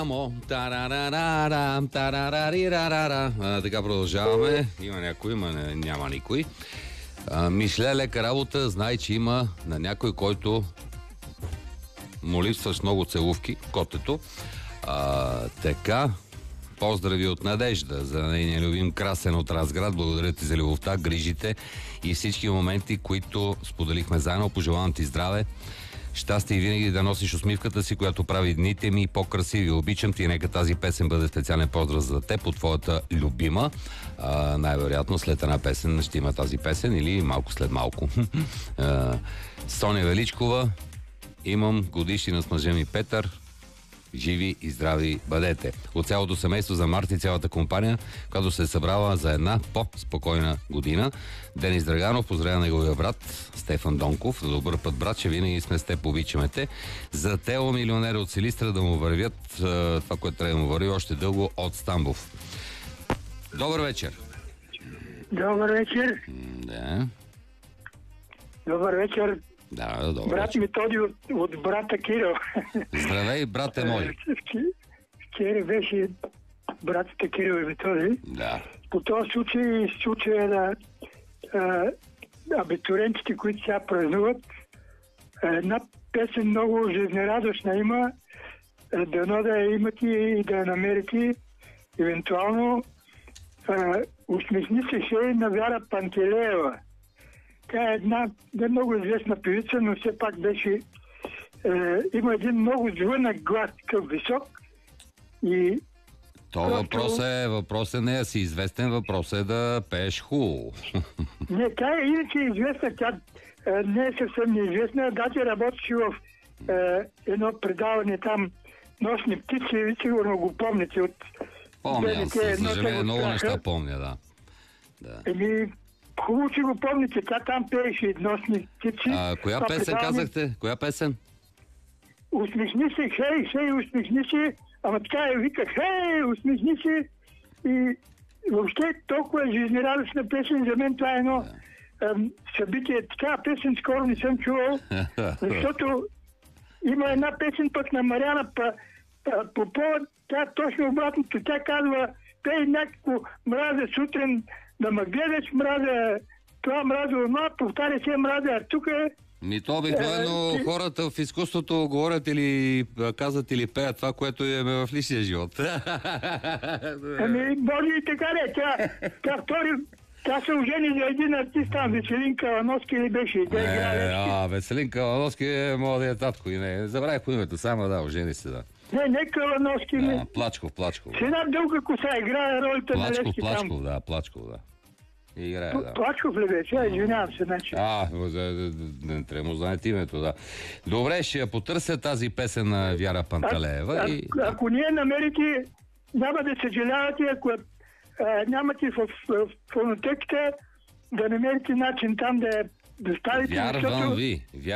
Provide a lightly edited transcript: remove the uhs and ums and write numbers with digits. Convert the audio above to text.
Така продължаваме. Има някой, няма никой. Мишле, лека работа. Знай, че има на някой, който му липсваш много целувки, котето. Така, поздрави от Надежда за нейния любим Красен от Разград. Благодаря ти за любовта, грижите и всички моменти, които споделихме заедно. Пожелавам ти здраве, щастие и винаги да носиш усмивката си, която прави дните ми по-красиви. Обичам ти и нека тази песен бъде специален поздрав за теб от твоята любима. Най-вероятно след една песен ще има тази песен или малко след малко. Соня Величкова, имам годишнина с мъжа ми Петър. Живи и здрави бъдете. От цялото семейство за Марти и цялата компания, която се е събрала за една по-спокойна година. Денис Драганов, поздравя неговия брат Стефан Донков. За добър път, брат, че винаги сме с теб, обичаме те. За Тео, милионер от Силистра, да му вървят това, което трябва да му върви още дълго от Стамбов. Добър вечер. Добър вечер. Да. Добър вечер. Да, добър брат вечер. Методи от брата Кирил. Здравей, брате мой. Вчера беше братите Кирил и Методи. Да. По този случай на абитурентите, които сега празнуват, една песен много жизнерадостна има. Дано да я имате и да я намерите. Евентуално усмихни се шеи на Вяра Пантелеева. Тя е една не много известна певица, но все пак беше... има един много звънък глас, такъв висок. И Въпрос е не да си известен, въпрос е да пееш хубаво. Не, тя е иначе известна, тя не е съвсем неизвестна. Даже работеше в едно предаване там, Нощни птици, ви сигурно го помните от... Помня, със съжаление, много неща помня, да. Еми, хубаво, че го помните, тя там пееше Нощни птици. Коя песен казахте? Коя песен? Усмихни се, хей, усмихни се, ама така я вика, хей, усмихни се. И въобще толкова жизнерадостна песен, за мен това е едно събитие. Така песен скоро не съм чувал, защото има една песен пък на Мариана Попова, тя точно обратното, тя казва, пей някакво мраза сутрин, да ме гледаш, мраза това, мраза това, повтаря се мраза, а тук е... То обикновено хората в изкуството говорят или казват или пеят това, което е в личния живот. Ами, може и така не. Тя се ожени за един артист там, Веселин Калановски ли беше? Веселин Калановски мога да е татко и не. Забравих по името, само да, ожени се, да. Не Калановски. Плачков. С една дълга коса играе ролята на Левски там. Плачков, да. Играе, да. Плачков ли беше? Извинявам се, значи. Не трябва му знаете името, да. Добре, ще я потърся тази песен на Вяра Пантелеева. Ако ние намерите, няма да съжалявате, ако нямате в фонотеката, да намерите начин там да ставите. Вярвам ви.